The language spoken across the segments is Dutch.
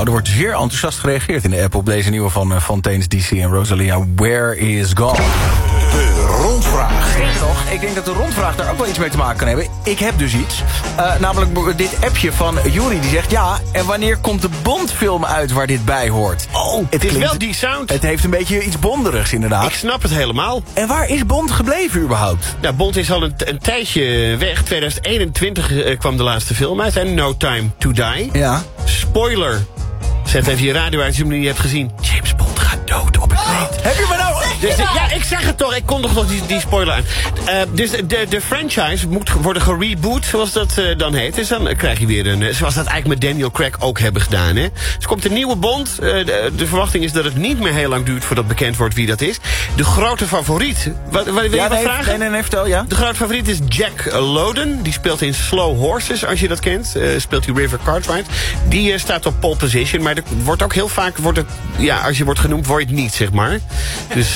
Nou, er wordt zeer enthousiast gereageerd in de app op deze nieuwe van Fontaine's DC en Rosalia. Where is Gone? De rondvraag. Ik denk dat de rondvraag daar ook wel iets mee te maken kan hebben. Ik heb dus iets. Namelijk dit appje van Juri die zegt... ja, en wanneer komt de Bond-film uit waar dit bij hoort? Oh, het is wel die sound. Het heeft een beetje iets bonderigs inderdaad. Ik snap het helemaal. En waar is Bond gebleven überhaupt? Ja, Bond is al een tijdje weg. 2021 kwam de laatste film uit. En No Time to Die. Ja. Spoiler. Zet even je radio uit als je hem niet hebt gezien. James Bond gaat dood op het eind. Heb je me nou... Dus ja, ik zeg het toch. Ik kondig nog die spoiler aan. Dus de franchise moet worden gereboot, zoals dat dan heet. Dus dan krijg je weer een... zoals dat eigenlijk met Daniel Craig ook hebben gedaan. Hè? Dus komt een nieuwe Bond. De verwachting is dat het niet meer heel lang duurt voordat bekend wordt wie dat is. De grote favoriet... Wil je wat vragen? Nee, vertel, ja. De grote favoriet is Jack Lowden. Die speelt in Slow Horses, als je dat kent. Speelt hij River Cartwright. Die staat op pole position. Maar er wordt ook heel vaak... als je wordt genoemd, word je het niet, zeg maar. Dus...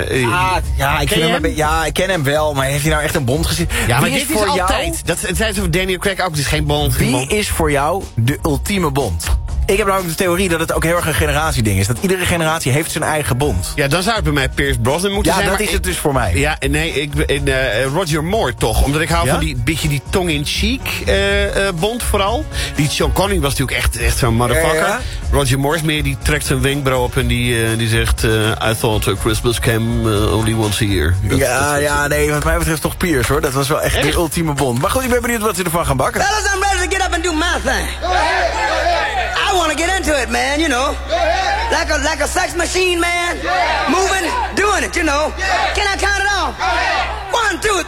ik ken hem wel, maar heeft hij nou echt een Bond gezien? Ja, maar dit is altijd. Dat zei ze van Daniel Craig ook, het is geen Bond. Wie is voor jou de ultieme Bond? Ik heb namelijk de theorie dat het ook heel erg een generatieding is. Dat iedere generatie heeft zijn eigen Bond. Ja, dan zou het bij mij Pierce Brosnan moeten zijn. Ja, dat is het dus voor mij. Ja, nee, Roger Moore toch. Omdat ik hou van die tongue-in-cheek Bond vooral. Die Sean Connery was natuurlijk echt zo'n motherfucker. Ja. Roger Moore is meer, die trekt zijn wenkbrauw op en die zegt... I thought Christmas came only once a year. Nee, wat mij betreft toch Pierce, hoor. Dat was wel echt de ultieme Bond. Maar goed, ik ben benieuwd wat ze ervan gaan bakken. Fellas, I'm ready to get up and do my thing. Go ahead. I want to get into it, man, you know. Like a sex machine, man. Moving, doing it, you know. Can I count it off? 1, 2,